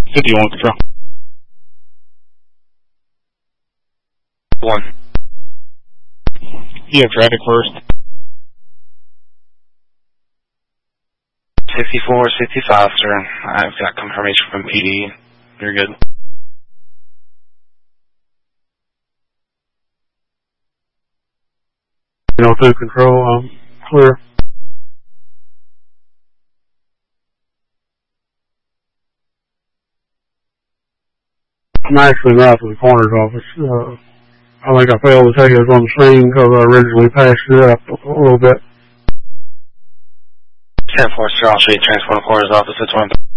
51 control. 1. You have traffic first. 64, 65, sir. I've got confirmation from PD. You're good. No 2 control, clear. I'm actually right to the coroner's office. I think I failed to tell you I was on the scene because I originally passed it up a little bit. 10-4, sir. I'll show you transport to coroner's office at 1.